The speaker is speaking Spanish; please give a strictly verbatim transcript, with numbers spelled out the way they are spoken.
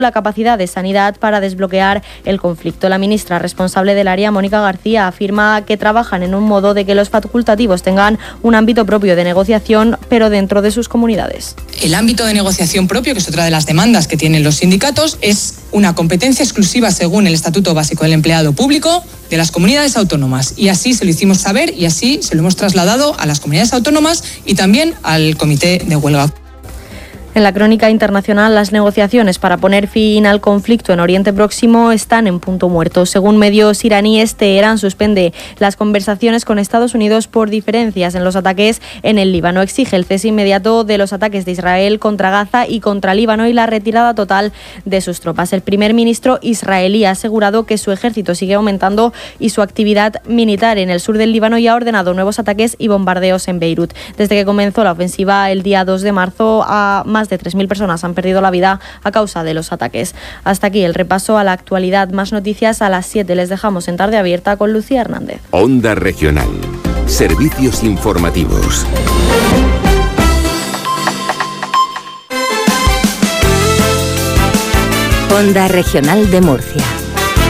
la capacidad de sanidad para desbloquear el conflicto. La ministra responsable del área, Mónica García, afirma que trabajan en un modo de que los facultativos tengan un ámbito propio de negociación, pero dentro de sus comunidades. El ámbito de negociación propio, que es otra de las demandas que tienen los sindicatos, es una competencia exclusiva según el Estatuto Básico del Empleado Público de las comunidades autónomas. Y así se lo hicimos saber y así se lo hemos trasladado a las comunidades autónomas y también al Comité de Huelga. En la crónica internacional, las negociaciones para poner fin al conflicto en Oriente Próximo están en punto muerto. Según medios iraníes, Teherán suspende las conversaciones con Estados Unidos por diferencias en los ataques en el Líbano. Exige el cese inmediato de los ataques de Israel contra Gaza y contra Líbano y la retirada total de sus tropas. El primer ministro israelí ha asegurado que su ejército sigue aumentando y su actividad militar en el sur del Líbano y ha ordenado nuevos ataques y bombardeos en Beirut. Desde que comenzó la ofensiva el día dos de marzo, a más Más de tres mil personas han perdido la vida a causa de los ataques. Hasta aquí el repaso a la actualidad. Más noticias a las siete. Les dejamos en Tarde Abierta con Lucía Hernández. Onda Regional. Servicios informativos. Onda Regional de Murcia.